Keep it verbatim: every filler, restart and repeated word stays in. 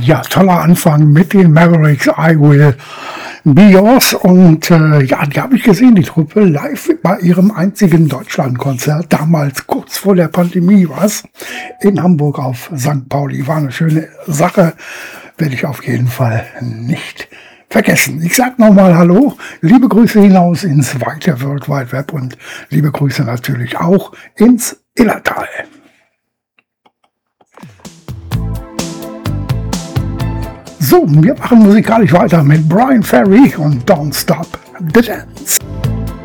Ja, toller Anfang mit den Mavericks, I Will Be Yours. Und äh, ja, die habe ich gesehen, die Truppe, live bei ihrem einzigen Deutschlandkonzert. Damals, kurz vor der Pandemie war es, in Hamburg auf Sankt Pauli. War eine schöne Sache, werde ich auf jeden Fall nicht vergessen. Ich sage nochmal Hallo, liebe Grüße hinaus ins weite World Wide Web und liebe Grüße natürlich auch ins Illertal. So, wir machen musikalisch weiter mit Brian Ferry und Don't Stop the Dance.